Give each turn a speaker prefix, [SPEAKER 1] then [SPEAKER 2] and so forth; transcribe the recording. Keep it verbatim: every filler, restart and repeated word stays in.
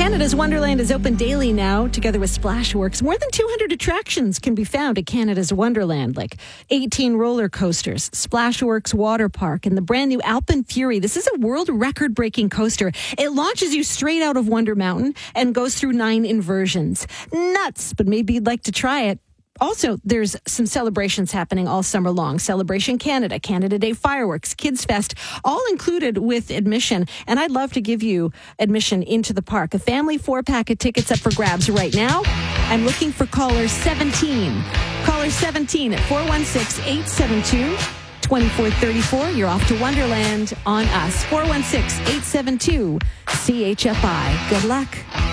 [SPEAKER 1] Canada's Wonderland is open daily now, together with Splashworks. More than two hundred attractions can be found at Canada's Wonderland, like eighteen roller coasters, Splashworks Water Park, and the brand new Alpen Fury. This is a world record-breaking coaster. It launches you straight out of Wonder Mountain and goes through nine inversions. Nuts, but maybe you'd like to try it. Also, there's some celebrations happening all summer long. Celebration Canada, Canada Day fireworks, Kids Fest, all included with admission. And I'd love to give you admission into the park. A family four-pack of tickets up for grabs right now. I'm looking for caller seventeen. Caller seventeen at four one six, eight seven two, two four three four. You're off to Wonderland on us. four one six, eight seven two, C H F I. Good luck.